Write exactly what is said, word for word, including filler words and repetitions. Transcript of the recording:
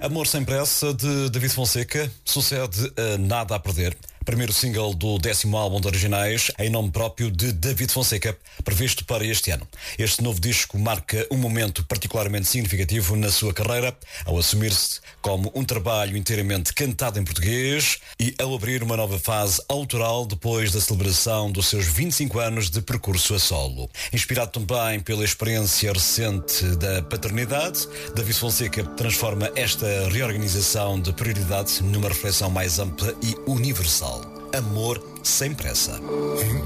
Amor Sem Pressa, de David Fonseca, sucede a Nada a Perder, primeiro single do décimo álbum de originais, em nome próprio de David Fonseca, previsto para este ano. Este novo disco marca um momento particularmente significativo na sua carreira, ao assumir-se como um trabalho inteiramente cantado em português e ao abrir uma nova fase autoral depois da celebração dos seus vinte e cinco anos de percurso a solo. Inspirado também pela experiência recente da paternidade, David Fonseca transforma esta reorganização de prioridade numa reflexão mais ampla e universal. Amor sem pressa.